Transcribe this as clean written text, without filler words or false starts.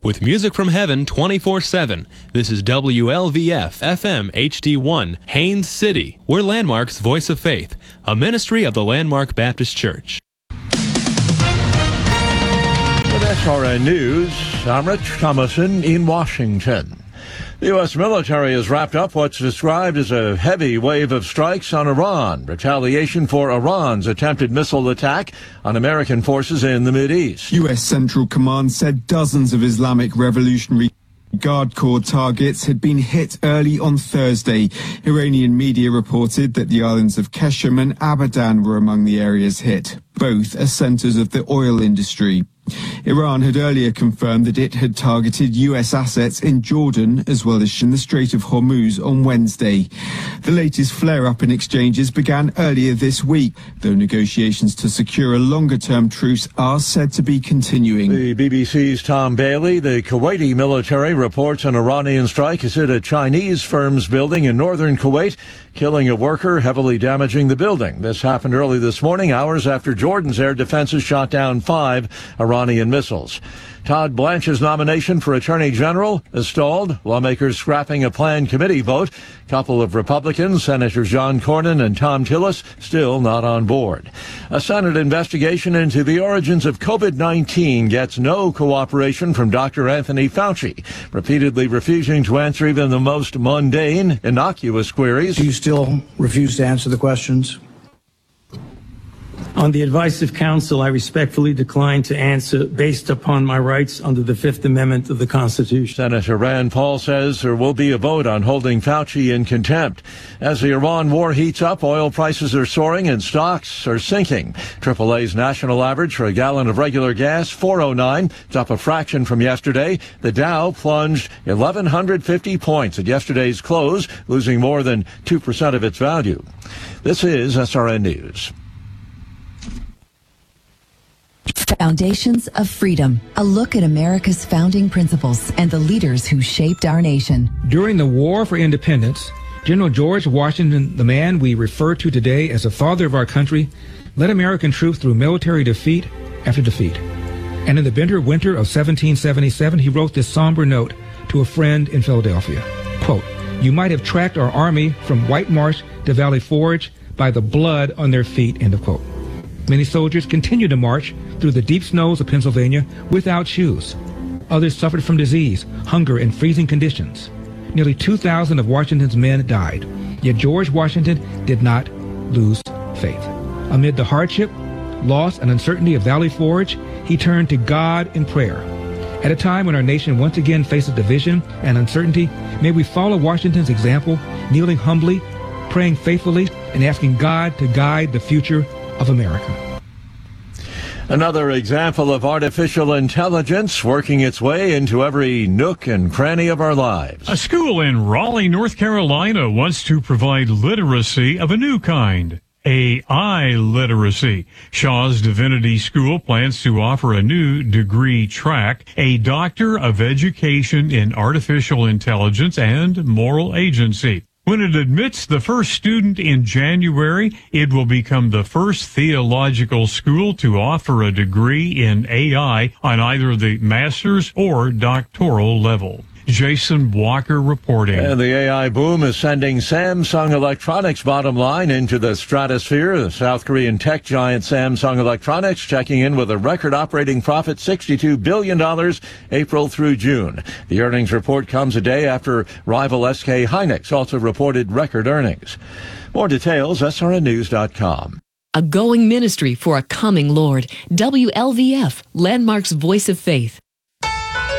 With music from heaven 24/7, this is WLVF FM HD1, Haines City. We're Landmark's Voice of Faith, a ministry of the Landmark Baptist Church. With SRN News, I'm Rich Thomason in Washington. The U.S. military has wrapped up what's described as a heavy wave of strikes on Iran, retaliation for Iran's attempted missile attack on American forces in the Mideast. U.S. Central Command said dozens of Islamic Revolutionary Guard Corps targets had been hit early on Thursday. Iranian media reported that the islands of Qeshm and Abadan were among the areas hit. Both are centers of the oil industry. Iran had earlier confirmed that it had targeted U.S. assets in Jordan as well as in the Strait of Hormuz on Wednesday. The latest flare-up in exchanges began earlier this week, though negotiations to secure a longer-term truce are said to be continuing. The BBC's Tom Bailey. The Kuwaiti military reports an Iranian strike has hit a Chinese firm's building in northern Kuwait, killing a worker, heavily damaging the building. This happened early this morning, hours after Jordan's air defenses shot down 5 Iranian missiles. Todd Blanche's nomination for Attorney General is stalled. Lawmakers scrapping a planned committee vote. Couple of Republicans, Senators John Cornyn and Tom Tillis, still not on board. A Senate investigation into the origins of COVID-19 gets no cooperation from Dr. Anthony Fauci, repeatedly refusing to answer even the most mundane, innocuous queries. Do you still refuse to answer the questions? On the advice of counsel, I respectfully decline to answer based upon my rights under the Fifth Amendment of the Constitution. Senator Rand Paul says there will be a vote on holding Fauci in contempt. As the Iran war heats up, oil prices are soaring and stocks are sinking. AAA's national average for a gallon of regular gas, $4.09. It's up a fraction from yesterday. The Dow plunged 1,150 points at yesterday's close, losing more than 2% of its value. This is SRN News. Foundations of Freedom, a look at America's founding principles and the leaders who shaped our nation. During the War for Independence, General George Washington, the man we refer to today as the father of our country, led American troops through military defeat after defeat. And in the bitter winter of 1777, he wrote this somber note to a friend in Philadelphia. Quote, "You might have tracked our army from White Marsh to Valley Forge by the blood on their feet," end of quote. Many soldiers continued to march through the deep snows of Pennsylvania without shoes. Others suffered from disease, hunger, and freezing conditions. Nearly 2,000 of Washington's men died. Yet George Washington did not lose faith. Amid the hardship, loss, and uncertainty of Valley Forge, he turned to God in prayer. At a time when our nation once again faces division and uncertainty, may we follow Washington's example, kneeling humbly, praying faithfully, and asking God to guide the future of America. Another example of artificial intelligence working its way into every nook and cranny of our lives. A school in Raleigh, North Carolina wants to provide literacy of a new kind. AI literacy. Shaw's Divinity School plans to offer a new degree track, a Doctor of Education in Artificial Intelligence and Moral Agency. When it admits the first student in January, it will become the first theological school to offer a degree in AI on either the master's or doctoral level. Jason Walker reporting. And the AI boom is sending Samsung Electronics' bottom line into the stratosphere. The South Korean tech giant Samsung Electronics checking in with a record operating profit, $62 billion, April through June. The earnings report comes a day after rival SK Hynix also reported record earnings. More details, srnnews.com. A going ministry for a coming Lord. WLVF, Landmark's Voice of Faith.